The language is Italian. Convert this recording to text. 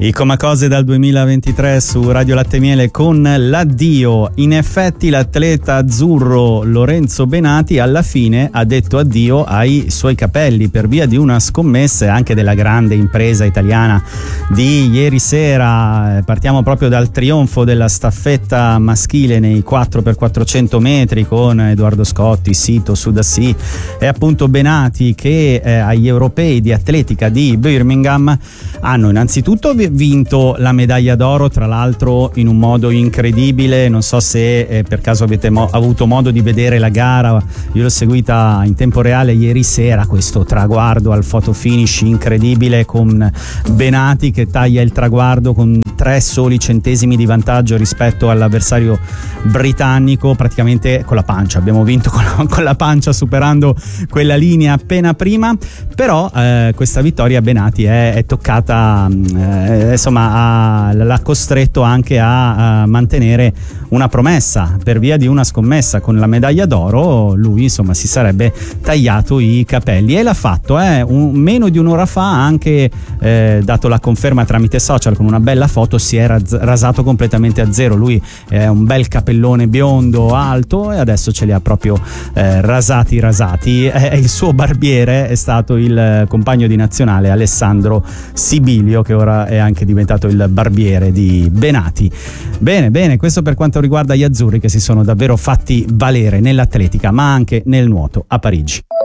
I Comacose dal 2023 su Radio Latte Miele con l'addio. In effetti l'atleta azzurro Lorenzo Benati alla fine ha detto addio ai suoi capelli per via di una scommessa e anche della grande impresa italiana di ieri sera. Partiamo proprio dal trionfo della staffetta maschile nei 4x400 metri con Edoardo Scotti, Sito, Sudassi e appunto Benati che agli europei di atletica di Birmingham hanno innanzitutto vinto la medaglia d'oro, tra l'altro in un modo incredibile. Non so se per caso avete avuto modo di vedere la gara, io l'ho seguita in tempo reale ieri sera, questo traguardo al photo finish incredibile con Benati che taglia il traguardo con 3 soli centesimi di vantaggio rispetto all'avversario britannico, praticamente con la pancia. Abbiamo vinto con la pancia, superando quella linea appena prima, però questa vittoria a Benati è toccata, insomma l'ha costretto anche a mantenere una promessa per via di una scommessa. Con la medaglia d'oro lui insomma si sarebbe tagliato i capelli e l'ha fatto meno di un'ora fa, ha anche dato la conferma tramite social con una bella foto. Si era rasato completamente a zero, lui è un bel capellone biondo alto e adesso ce li ha proprio rasati. Il suo barbiere è stato il compagno di nazionale Alessandro Sibilio, che ora è anche diventato il barbiere di Benati. Bene, questo per quanto riguarda gli azzurri, che si sono davvero fatti valere nell'atletica ma anche nel nuoto a Parigi.